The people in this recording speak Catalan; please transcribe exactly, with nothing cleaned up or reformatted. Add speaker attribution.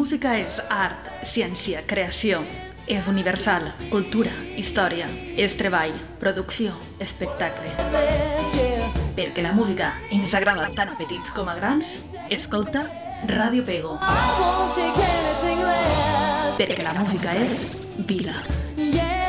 Speaker 1: música és art, ciència, creació. És universal, cultura, història. És treball, producció, espectacle. Perquè la música ens agrada tant a petits com a grans, escolta Ràdio Pego. Perquè la música és vida.